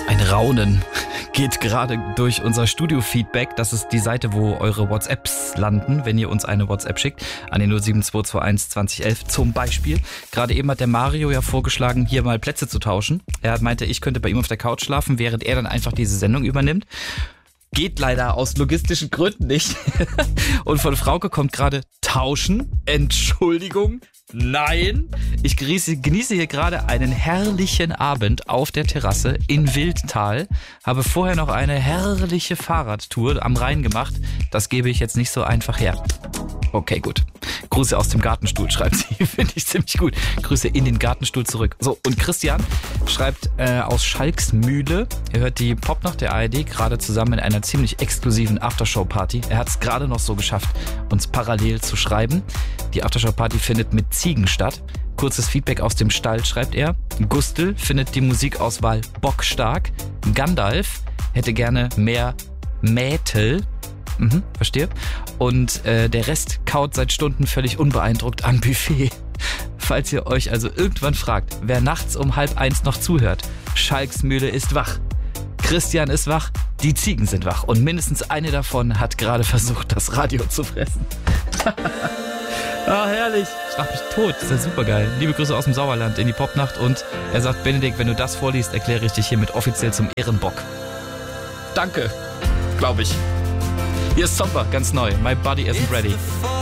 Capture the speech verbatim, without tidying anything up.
Ein Raunen geht gerade durch unser Studio-Feedback. Das ist die Seite, wo eure WhatsApps landen, wenn ihr uns eine WhatsApp schickt, an die null sieben zwei zwei eins zwanzig elf zum Beispiel. Gerade eben hat der Mario ja vorgeschlagen, hier mal Plätze zu tauschen. Er meinte, ich könnte bei ihm auf der Couch schlafen, während er dann einfach diese Sendung übernimmt. Geht leider aus logistischen Gründen nicht. Und von Frauke kommt gerade tauschen. Entschuldigung. Nein. Ich genieße, genieße hier gerade einen herrlichen Abend auf der Terrasse in Wildtal. Habe vorher noch eine herrliche Fahrradtour am Rhein gemacht. Das gebe ich jetzt nicht so einfach her. Okay, gut. Grüße aus dem Gartenstuhl, schreibt sie. Finde ich ziemlich gut. Grüße in den Gartenstuhl zurück. So, und Christian schreibt äh, aus Schalksmühle. Er hört die Popnacht der A R D gerade zusammen in einer ziemlich exklusiven Aftershow-Party. Er hat es gerade noch so geschafft, uns parallel zu schreiben. Die Aftershow-Party findet mit Ziegen statt. Kurzes Feedback aus dem Stall, schreibt er. Gustl findet die Musikauswahl bockstark. Gandalf hätte gerne mehr Mätel. Mhm, verstehe. Und äh, der Rest kaut seit Stunden völlig unbeeindruckt am Buffet. Falls ihr euch also irgendwann fragt, wer nachts um halb eins noch zuhört, Schalksmühle ist wach. Christian ist wach, die Ziegen sind wach und mindestens eine davon hat gerade versucht, das Radio zu fressen. Ah, herrlich. Ich lach mich tot. Das ist ja super geil. Liebe Grüße aus dem Sauerland in die Popnacht und er sagt, Benedikt, wenn du das vorliest, erkläre ich dich hiermit offiziell zum Ehrenbock. Danke, glaube ich. Hier ist Zomper, ganz neu. My Body Isn't Ready.